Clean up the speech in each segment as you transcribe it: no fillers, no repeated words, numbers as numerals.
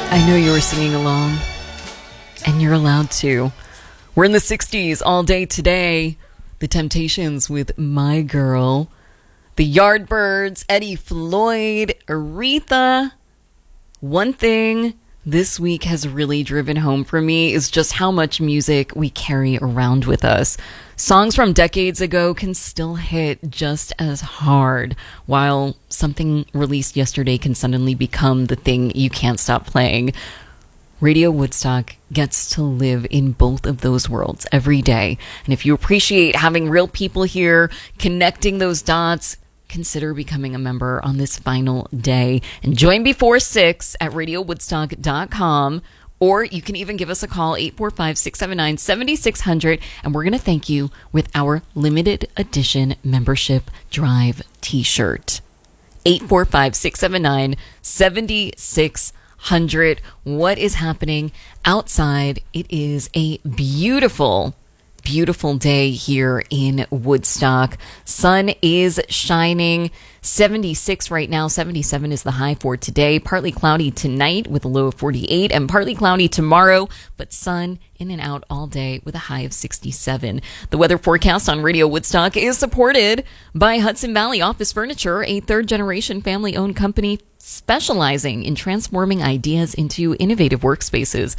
I know you were singing along, and you're allowed to. We're in the 60s all day today. The Temptations with My Girl. The Yardbirds, Eddie Floyd, Aretha. One thing this week has really driven home for me is just how much music we carry around with us. Songs from decades ago can still hit just as hard, while something released yesterday can suddenly become the thing you can't stop playing. Radio Woodstock gets to live in both of those worlds every day. And if you appreciate having real people here, connecting those dots, consider becoming a member on this final day. And join before 6 at radiowoodstock.com. Or you can even give us a call, 845-679-7600, and we're going to thank you with our limited edition membership drive t-shirt. 845-679-7600. What is happening outside? It is a beautiful day here in Woodstock. Sun is shining. 76 right now. 77 is the high for today. Partly cloudy tonight with a low of 48, and partly cloudy tomorrow, but sun in and out all day with a high of 67. The weather forecast on Radio Woodstock is supported by Hudson Valley Office Furniture, a third-generation family-owned company specializing in transforming ideas into innovative workspaces.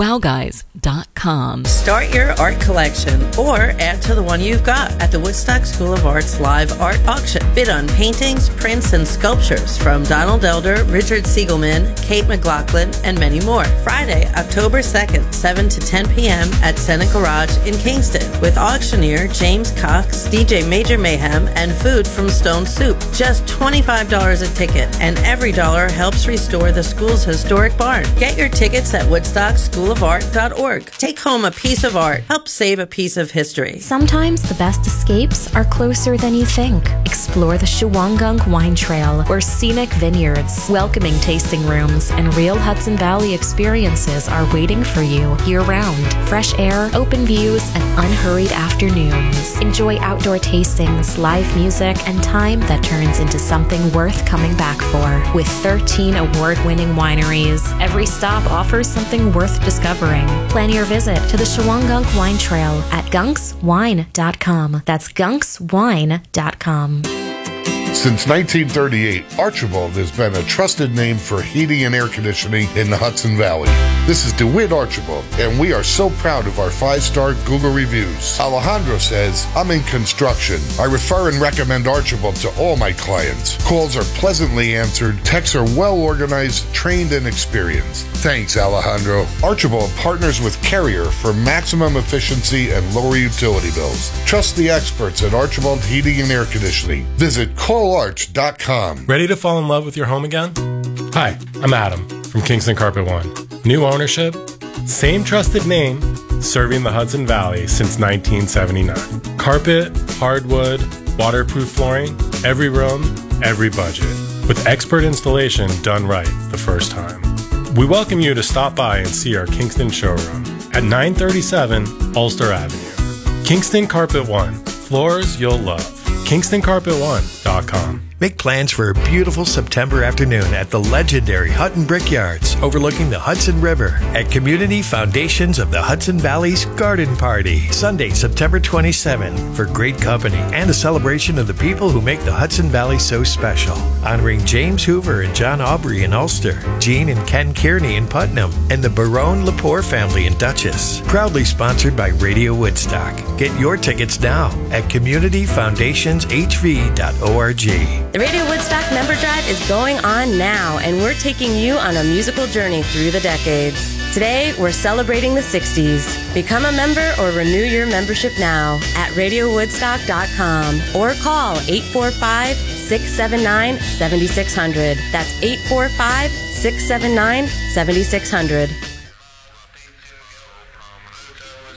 TheWowGuys.com. Start your art collection or add to the one you've got at the Woodstock School of Art's live art auction. Bid on paintings, prints, and sculptures from Donald Elder, Richard Siegelman, Kate McLaughlin, and many more. Friday, October 2nd, 7 to 10 p.m. at Senate Garage in Kingston with auctioneer James Cox, DJ Major Mayhem, and food from Stone Soup. Just $25 a ticket, and every dollar helps restore the school's historic barn. Get your tickets at woodstockschoolofart.org. Take home a piece of art. Help save a piece of history. Sometimes the best escapes are closer than you think. Explore the Shawangunk Wine Trail, where scenic vineyards, welcoming tasting rooms, and real Hudson Valley experiences are waiting for you year-round. Fresh air, open views, and unhurried afternoons. Enjoy outdoor tastings, live music, and time that turns into something worth coming back for. With 13 award-winning wineries, every stop offers something worth discovering. Plan your visit to the Shawangunk Wine Trail at gunkswine.com. That's gunkswine.com. Since 1938, Archibald has been a trusted name for heating and air conditioning in the Hudson Valley. This is DeWitt Archibald, and we are so proud of our 5-star Google reviews. Alejandro says, I'm in construction. I refer and recommend Archibald to all my clients. Calls are pleasantly answered. Techs are well organized, trained, and experienced. Thanks, Alejandro. Archibald partners with Carrier for maximum efficiency and lower utility bills. Trust the experts at Archibald Heating and Air Conditioning. Visit ColeArch.com. Ready to fall in love with your home again? Hi, I'm Adam from Kingston Carpet One. New ownership, same trusted name, serving the Hudson Valley since 1979. Carpet, hardwood, waterproof flooring, every room, every budget. With expert installation done right the first time. We welcome you to stop by and see our Kingston showroom at 937 Ulster Avenue. Kingston Carpet One. Floors you'll love. KingstonCarpet1.com. Make plans for a beautiful September afternoon at the legendary Hutton Brickyards overlooking the Hudson River at Community Foundations of the Hudson Valley's Garden Party. Sunday, September 27 for great company and a celebration of the people who make the Hudson Valley so special. Honoring James Hoover and John Aubrey in Ulster, Gene and Ken Kearney in Putnam, and the Barone Lepore family in Dutchess. Proudly sponsored by Radio Woodstock. Get your tickets now at communityfoundationshv.org. The Radio Woodstock Member Drive is going on now, and we're taking you on a musical journey through the decades. Today, we're celebrating the 60s. Become a member or renew your membership now at radiowoodstock.com or call 845-679-7600. That's 845-679-7600.